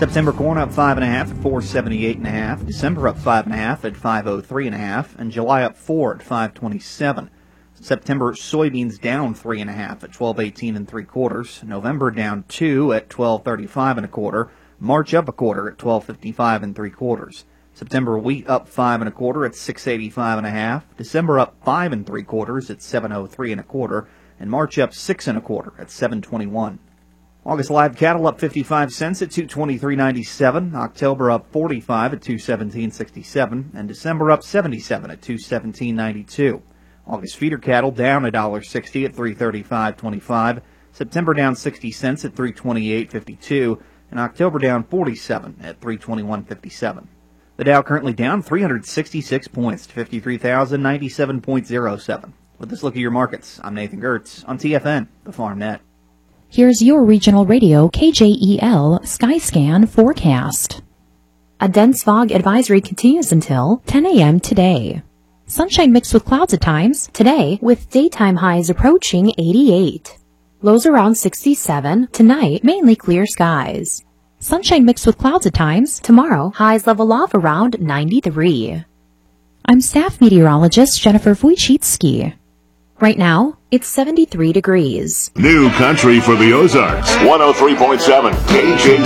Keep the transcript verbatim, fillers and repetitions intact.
September corn up five and a half at four seventy-eight and a half. December up five and a half at five oh three and a half, and July up four at five twenty-seven. September soybeans down three and a half at twelve eighteen and three quarters. November down two at twelve thirty-five and a quarter. March up a quarter at twelve fifty-five and three quarters. September wheat up five and a quarter at six eighty-five and a half. December up five and three quarters at seven oh three and a quarter, and March up six and a quarter at seven twenty-one. August live cattle up fifty-five cents at two twenty-three ninety-seven. October up forty-five at two seventeen sixty-seven, and December up seventy-seven at two seventeen ninety-two. August feeder cattle down one sixty at three thirty-five twenty-five. September down sixty cents at three twenty-eight fifty-two, and October down forty-seven at three twenty-one fifty-seven. The Dow currently down three hundred sixty-six points to fifty-three thousand ninety-seven point oh seven. With this look at your markets, I'm Nathan Gertz on T F N, the Farm Net. Here's your regional radio K J E L Skyscan forecast. A dense fog advisory continues until ten a.m. today. Sunshine mixed with clouds at times today, with daytime highs approaching eighty-eight. Lows around sixty-seven. Tonight, mainly clear skies. Sunshine mixed with clouds at times. Tomorrow, highs level off around ninety-three. I'm staff meteorologist Jennifer Wojcicki. Right now, it's seventy-three degrees. New country for the Ozarks. one oh three point seven K J